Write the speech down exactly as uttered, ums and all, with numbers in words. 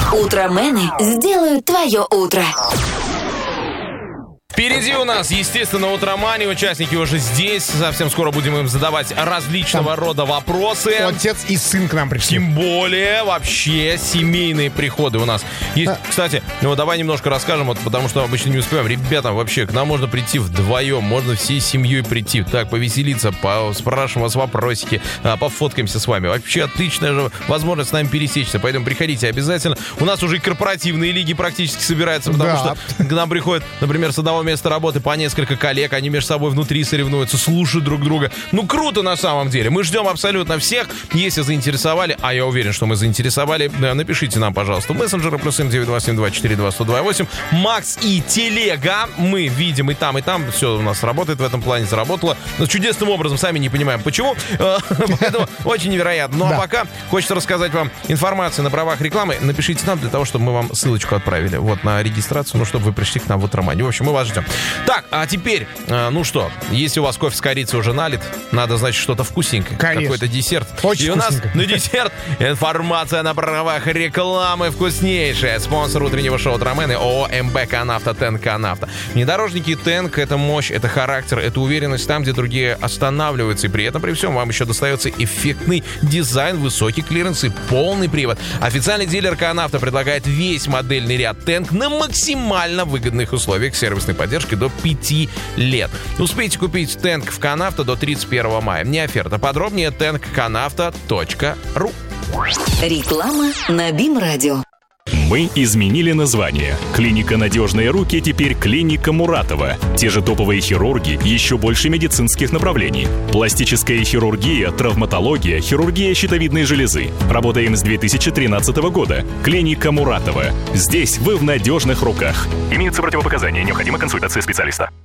Утромены сделают твое утро. Впереди у нас, естественно, утромания. Участники уже здесь. Совсем скоро будем им задавать различного Там рода вопросы. Отец и сын к нам пришли. Тем более, вообще, семейные приходы у нас есть. А... Кстати, ну давай немножко расскажем, вот, потому что обычно не успеваем. Ребята, вообще, к нам можно прийти вдвоем, можно всей семьей прийти. Так, повеселиться, спрашиваем вас вопросики, пофоткаемся с вами. Вообще, отличная же возможность с нами пересечься. Поэтому приходите обязательно. У нас уже и корпоративные лиги практически собираются, потому да. что к нам приходят, например, с одного места работы по несколько коллег, они между собой внутри соревнуются, слушают друг друга. Ну, круто на самом деле. Мы ждем абсолютно всех. Если заинтересовали, а я уверен, что мы заинтересовали, напишите нам, пожалуйста, в мессенджеры плюс семь девять два семь два четыре два сто два восемь. Макс и Телега. Мы видим и там, и там. Все у нас работает в этом плане, заработало. Но чудесным образом, сами не понимаем, почему. Поэтому очень невероятно. Ну, а пока хочется рассказать вам информацию на правах рекламы. Напишите нам для того, чтобы мы вам ссылочку отправили. Вот, на регистрацию, ну, чтобы вы пришли к нам в Утроманию. В общем, мы вас ждем. Так, а теперь, э, ну что, если у вас кофе с корицей уже налит, надо, значит, что-то вкусненькое. Конечно. Какой-то десерт. Очень И у нас на десерт информация на правах рекламы вкуснейшая. Спонсор утреннего шоу Утромены ООО МБ Канавто, Тенк Канавто. Внедорожники Тенк — это мощь, это характер, это уверенность там, где другие останавливаются. И при этом, при всем, вам еще достается эффектный дизайн, высокий клиренс и полный привод. Официальный дилер Канавто предлагает весь модельный ряд Тенк на максимально выгодных условиях сервисной поддержки до пяти лет. Успейте купить Тенк в Канавто до тридцать первого мая. Не оферта. Подробнее тенк канавто точка ру. Реклама на БИМ-радио. Мы изменили название. Клиника «Надежные руки» теперь клиника Муратова. Те же топовые хирурги, еще больше медицинских направлений. Пластическая хирургия, травматология, хирургия щитовидной железы. Работаем с две тысячи тринадцатого года. Клиника Муратова. Здесь вы в надежных руках. Имеются противопоказания, необходима консультация специалиста.